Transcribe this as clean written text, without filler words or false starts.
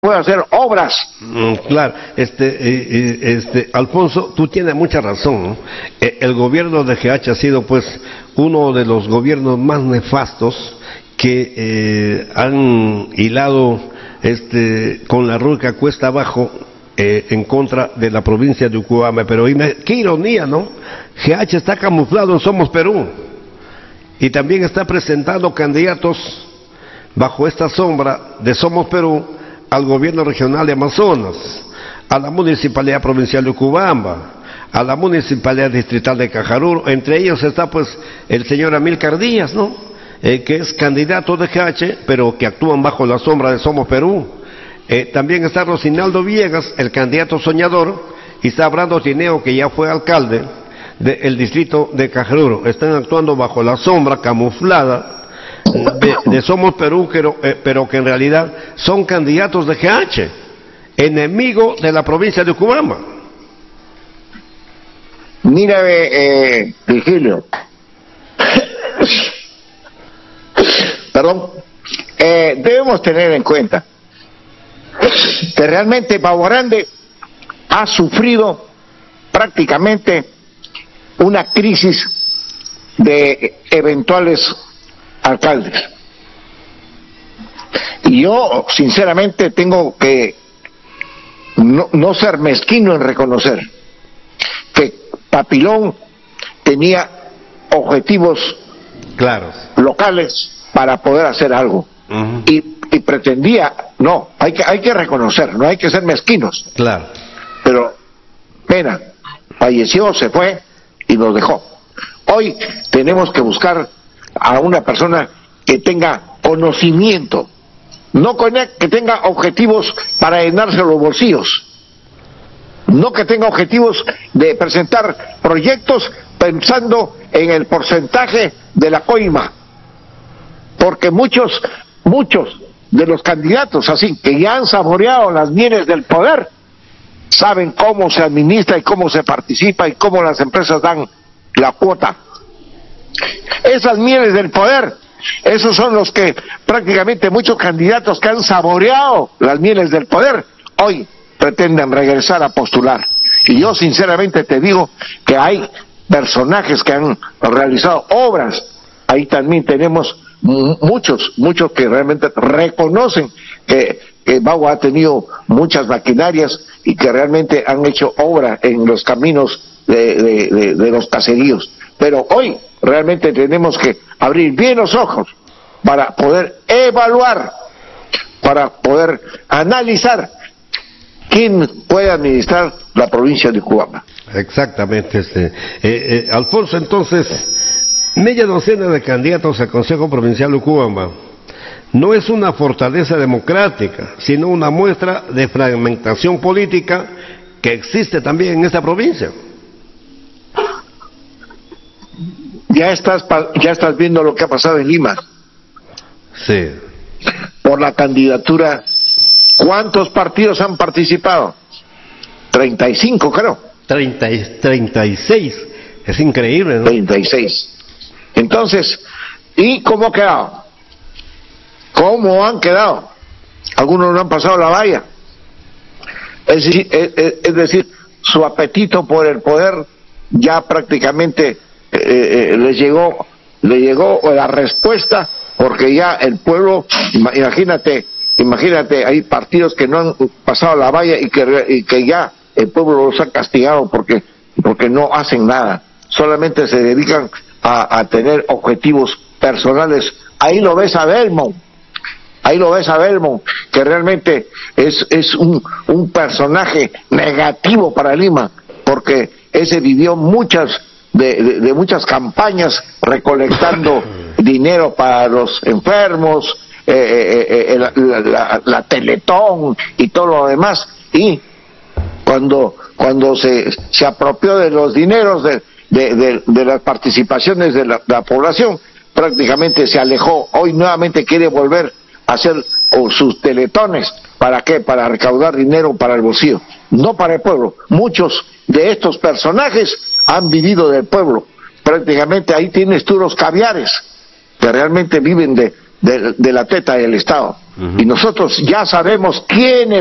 puede hacer obras. Claro, Alfonso, tú tienes mucha razón, ¿no? El gobierno de GH ha sido pues uno de los gobiernos más nefastos que han hilado con la rueca cuesta abajo en contra de la provincia de Ucubamba. Pero qué ironía, ¿no? GH está camuflado en Somos Perú y también está presentando candidatos bajo esta sombra de Somos Perú al gobierno regional de Amazonas, a la municipalidad provincial de Ucubamba, a la municipalidad distrital de Cajaruro. Entre ellos está pues el señor Amílcar Díaz, ¿no? Que es candidato de GH, pero que actúan bajo la sombra de Somos Perú. También está Rosinaldo Villegas, el candidato soñador, y está Brando Tineo, que ya fue alcalde del distrito de Cajaruro. Están actuando bajo la sombra camuflada de Somos Perú, pero que en realidad son candidatos de GH, enemigo de la provincia de Ucubamba. Mírame, Virgilio, perdón, debemos tener en cuenta que realmente Pavo Grande ha sufrido prácticamente una crisis de eventuales alcaldes. Y yo sinceramente tengo que no ser mezquino en reconocer que Papilón tenía objetivos claros locales para poder hacer algo. Y pretendía, no, hay que reconocer, no hay que ser mezquinos. Claro. Pero pena, falleció, se fue y nos dejó. Hoy tenemos que buscar a una persona que tenga conocimiento, no que tenga objetivos para llenarse los bolsillos, no que tenga objetivos de presentar proyectos pensando en el porcentaje de la coima, porque muchos de los candidatos así que ya han saboreado las mieles del poder saben cómo se administra y cómo se participa y cómo las empresas dan la cuota. Esas mieles del poder, esos son los que prácticamente muchos candidatos que han saboreado las mieles del poder hoy pretenden regresar a postular. Y yo sinceramente te digo que hay personajes que han realizado obras. Ahí también tenemos muchos que realmente reconocen que Bagua ha tenido muchas maquinarias y que realmente han hecho obra en los caminos de los caseríos. Pero hoy realmente tenemos que abrir bien los ojos para poder evaluar, para poder analizar quién puede administrar la provincia de Ucubamba. Exactamente. Alfonso, entonces, media docena de candidatos al Consejo Provincial de Ucubamba no es una fortaleza democrática, sino una muestra de fragmentación política que existe también en esta provincia. Ya estás viendo lo que ha pasado en Lima. Sí. Por la candidatura, ¿cuántos partidos han participado? 35, creo. 36. Es increíble, ¿no? 36. Entonces, ¿y cómo ha quedado? ¿Cómo han quedado? Algunos no han pasado la valla. Es decir, su apetito por el poder ya prácticamente le llegó la respuesta, porque ya el pueblo, imagínate, hay partidos que no han pasado la valla y que ya el pueblo los ha castigado porque no hacen nada, solamente se dedican a tener objetivos personales. Ahí lo ves a Belmont, que realmente es un personaje negativo para Lima, porque ese vivió muchas campañas recolectando dinero para los enfermos, la Teletón y todo lo demás, y cuando se apropió de los dineros de las participaciones de la población, prácticamente se alejó. Hoy nuevamente quiere volver a hacer sus teletones. ¿Para qué? Para recaudar dinero para el bolsillo, no para el pueblo. Muchos de estos personajes han vivido del pueblo. Prácticamente ahí tienes tú los caviares, que realmente viven de la teta del Estado. Y nosotros ya sabemos quiénes